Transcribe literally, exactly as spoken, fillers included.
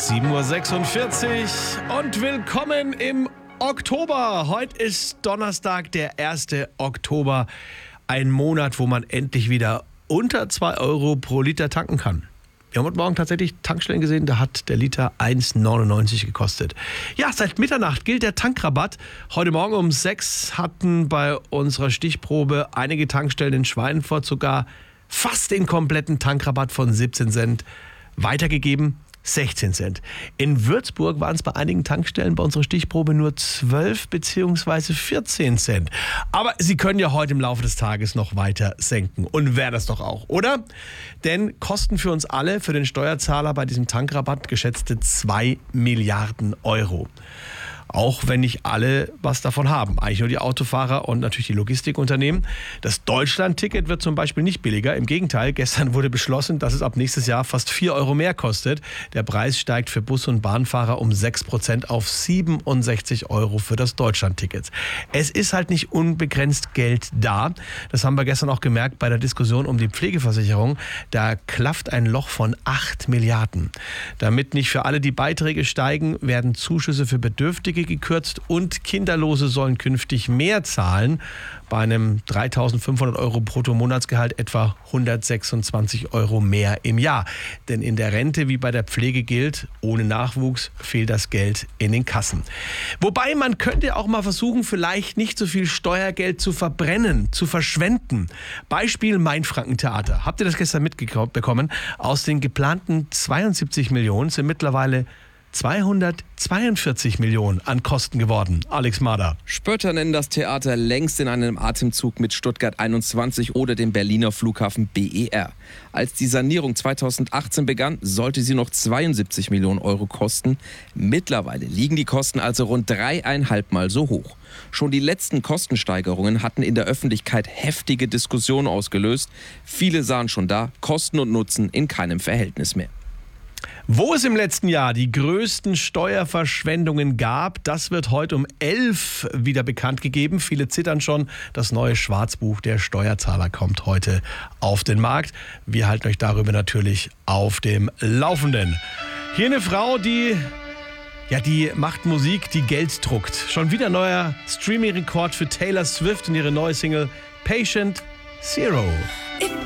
sieben Uhr sechsundvierzig und willkommen im Oktober. Heute ist Donnerstag, der erste Oktober. Ein Monat, wo man endlich wieder unter zwei Euro pro Liter tanken kann. Wir haben heute Morgen tatsächlich Tankstellen gesehen, da hat der Liter eins neunundneunzig gekostet. Ja, seit Mitternacht gilt der Tankrabatt. Heute Morgen um sechs hatten bei unserer Stichprobe einige Tankstellen in Schweinfurt sogar fast den kompletten Tankrabatt von siebzehn Cent weitergegeben. sechzehn Cent. In Würzburg waren es bei einigen Tankstellen bei unserer Stichprobe nur zwölf bzw. vierzehn Cent. Aber Sie können ja heute im Laufe des Tages noch weiter senken. Und wäre das doch auch, oder? Denn Kosten für uns alle, für den Steuerzahler bei diesem Tankrabatt geschätzte zwei Milliarden Euro. Auch wenn nicht alle was davon haben. Eigentlich nur die Autofahrer und natürlich die Logistikunternehmen. Das Deutschland-Ticket wird zum Beispiel nicht billiger. Im Gegenteil, gestern wurde beschlossen, dass es ab nächstes Jahr fast vier Euro mehr kostet. Der Preis steigt für Bus- und Bahnfahrer um sechs Prozent auf siebenundsechzig Euro für das Deutschland-Ticket. Es ist halt nicht unbegrenzt Geld da. Das haben wir gestern auch gemerkt bei der Diskussion um die Pflegeversicherung. Da klafft ein Loch von acht Milliarden. Damit nicht für alle die Beiträge steigen, werden Zuschüsse für Bedürftige gekürzt und Kinderlose sollen künftig mehr zahlen. Bei einem dreitausendfünfhundert Euro Bruttomonatsgehalt etwa hundertsechsundzwanzig Euro mehr im Jahr. Denn in der Rente wie bei der Pflege gilt, ohne Nachwuchs fehlt das Geld in den Kassen. Wobei man könnte auch mal versuchen, vielleicht nicht so viel Steuergeld zu verbrennen, zu verschwenden. Beispiel Mainfranken-Theater. Habt ihr das gestern mitbekommen? Aus den geplanten zweiundsiebzig Millionen sind mittlerweile zweihundertzweiundvierzig Millionen an Kosten geworden. Alex Mader. Spötter nennen das Theater längst in einem Atemzug mit Stuttgart einundzwanzig oder dem Berliner Flughafen B E R. Als die Sanierung zweitausendachtzehn begann, sollte sie noch zweiundsiebzig Millionen Euro kosten. Mittlerweile liegen die Kosten also rund dreieinhalb Mal so hoch. Schon die letzten Kostensteigerungen hatten in der Öffentlichkeit heftige Diskussionen ausgelöst. Viele sahen schon da Kosten und Nutzen in keinem Verhältnis mehr. Wo es im letzten Jahr die größten Steuerverschwendungen gab, das wird heute um elf wieder bekannt gegeben. Viele zittern schon. Das neue Schwarzbuch der Steuerzahler kommt heute auf den Markt. Wir halten euch darüber natürlich auf dem Laufenden. Hier eine Frau, die, ja, die macht Musik, die Geld druckt. Schon wieder neuer Streaming-Rekord für Taylor Swift und ihre neue Single Patient Zero.